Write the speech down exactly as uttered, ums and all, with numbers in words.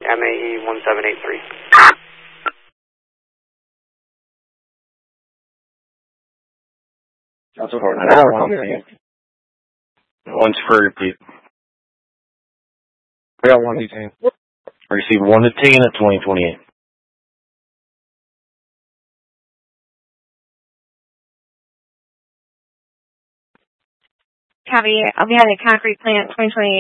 M A E one seven eight three. That's what I know. One's for repeat. We got one detained. Receive one detained at twenty twenty-eight. Copy. I'll be at a concrete plant twenty twenty-eight.